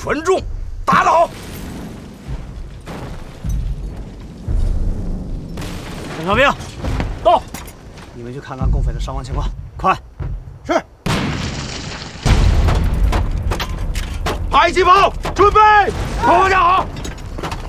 传中，打倒。 邓小兵， 到。 你们去看看共匪的伤亡情况，快！ 是。迫击炮准备，炮架好。